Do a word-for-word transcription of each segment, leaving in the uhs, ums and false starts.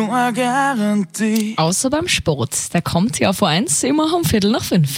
Außer beim Sport. Der kommt ja vor eins immer um Viertel nach fünf.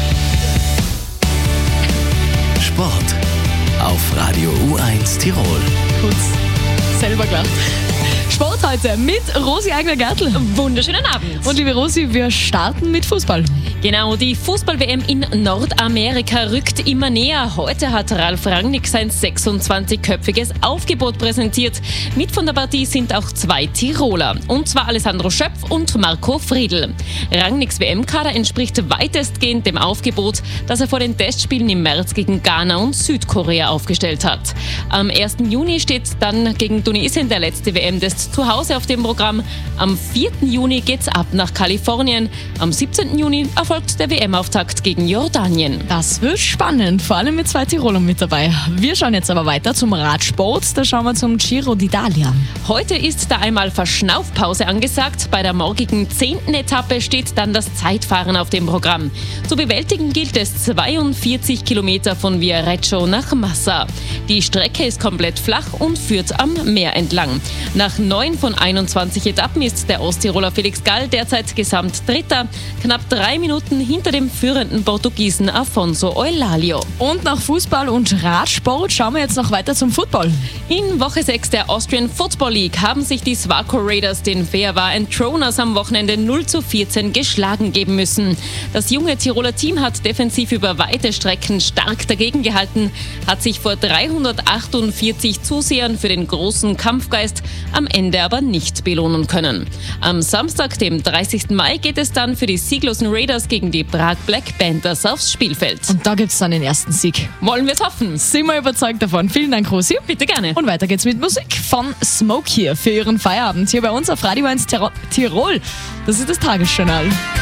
Sport auf Radio U eins Tirol. Kurz selber gelacht. Sport heute mit Rosi Eigner-Gertl. Wunderschönen Abend. Und liebe Rosi, wir starten mit Fußball. Genau, die Fußball-W M in Nordamerika rückt immer näher. Heute hat Ralf Rangnick sein sechsundzwanzigköpfiges Aufgebot präsentiert. Mit von der Partie sind auch zwei Tiroler. Und zwar Alessandro Schöpf und Marco Friedl. Rangnicks W M-Kader entspricht weitestgehend dem Aufgebot, das er vor den Testspielen im März gegen Ghana und Südkorea aufgestellt hat. Am ersten Juni steht dann gegen Tunesien der letzte W M-Test zu Hause auf dem Programm. Am vierten Juni geht's ab nach Kalifornien. Am siebzehnten Juni erfolgt der W M-Auftakt gegen Jordanien. Das wird spannend, vor allem mit zwei Tirolern mit dabei. Wir schauen jetzt aber weiter zum Radsport. Da schauen wir zum Giro d'Italia. Heute ist da einmal Verschnaufpause angesagt. Bei der morgigen zehnten Etappe steht dann das Zeitfahren auf dem Programm. Zu bewältigen gilt es zweiundvierzig Kilometer von Viareggio nach Massa. Die Strecke ist komplett flach und führt am Meer entlang. Nach neun von einundzwanzig Etappen ist der Osttiroler Felix Gall derzeit gesamt Dritter, knapp drei Minuten hinter dem führenden Portugiesen Afonso Eulalio. Und nach Fußball und Radsport schauen wir jetzt noch weiter zum Football. In Woche sechs der Austrian Football League haben sich die Swarco Raiders den Fehervar Entroners am Wochenende null zu vierzehn geschlagen geben müssen. Das junge Tiroler Team hat defensiv über weite Strecken stark dagegen gehalten, hat sich vor dreihundertachtundvierzig Zusehern für den großen Kampfgeist am Ende aber nicht belohnen können. Am Samstag, dem dreißigsten Mai, geht es dann für die sieglosen Raiders gegen die Prag Black Panthers aufs Spielfeld. Und da gibt es dann den ersten Sieg. Wollen wir es hoffen? Sind wir überzeugt davon. Vielen Dank, Rosi. Bitte gerne. Und weiter geht's mit Musik von Smoke hier für ihren Feierabend hier bei uns auf Radio eins Tirol. Das ist das Tagesjournal.